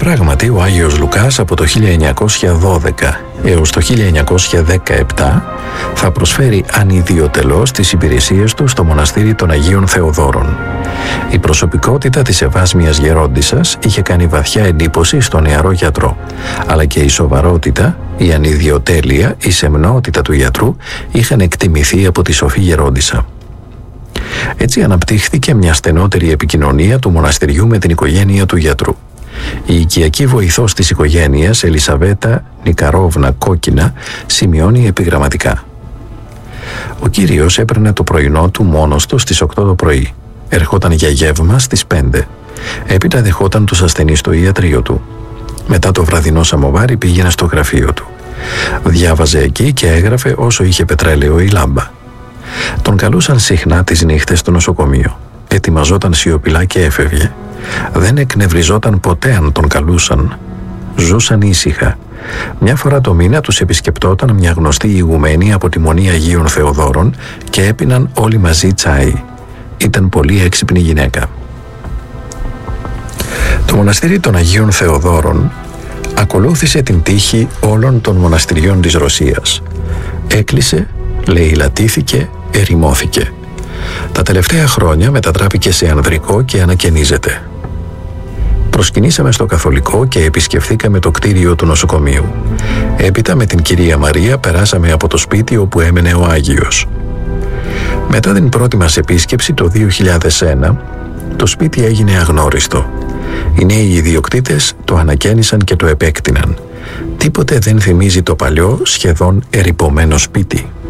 πράγματι ο Άγιος Λουκάς από το 1912 έως το 1917 θα προσφέρει ανιδιοτελώς τις υπηρεσίες του στο μοναστήρι των Αγίων Θεοδόρων. Η προσωπικότητα της Ευάσμιας Γερόντισσας είχε κάνει βαθιά εντύπωση στον νεαρό γιατρό, αλλά και η σοβαρότητα, η ανιδιοτέλεια, η σεμνότητα του γιατρού είχαν εκτιμηθεί από τη σοφή Γερόντισσα. Έτσι αναπτύχθηκε μια στενότερη επικοινωνία του μοναστηριού με την οικογένεια του γιατρού. Η οικιακή βοηθός της οικογένειας, Ελισαβέτα Νικαρόβνα Κόκκινα, σημειώνει επιγραμματικά: «Ο κύριος έπαιρνε το πρωινό του μόνος του στις 8 το πρωί. Ερχόταν για γεύμα στις 5. Έπειτα δεχόταν τους ασθενείς στο ιατρείο του. Μετά το βραδινό σαμοβάρι πήγαινε στο γραφείο του. Διάβαζε εκεί και έγραφε όσο είχε πετρέλαιο η λάμπα. Τον καλούσαν συχνά τις νύχτες στο νοσοκομείο. Ετοιμαζόταν σιωπηλά και έφευγε. Δεν εκνευριζόταν ποτέ αν τον καλούσαν. Ζούσαν ήσυχα. Μια φορά το μήνα τους επισκεπτόταν μια γνωστή ηγουμένη από τη Μονή Αγίων Θεοδόρων και έπιναν όλοι μαζί τσάι. Ήταν πολύ έξυπνη γυναίκα». Το μοναστήρι των Αγίων Θεοδόρων ακολούθησε την τύχη όλων των μοναστηριών της Ρωσίας. Έκλεισε, λαιλατήθηκε, ερημώθηκε. Τα τελευταία χρόνια μετατράπηκε σε ανδρικό και ανακαινίζεται. Προσκυνήσαμε στο καθολικό και επισκεφθήκαμε το κτίριο του νοσοκομείου. Έπειτα με την κυρία Μαρία περάσαμε από το σπίτι όπου έμενε ο Άγιος. Μετά την πρώτη μας επίσκεψη το 2001, το σπίτι έγινε αγνώριστο. Οι νέοι ιδιοκτήτες το ανακαίνισαν και το επέκτηναν. Τίποτε δεν θυμίζει το παλιό, σχεδόν ερειπωμένο σπίτι.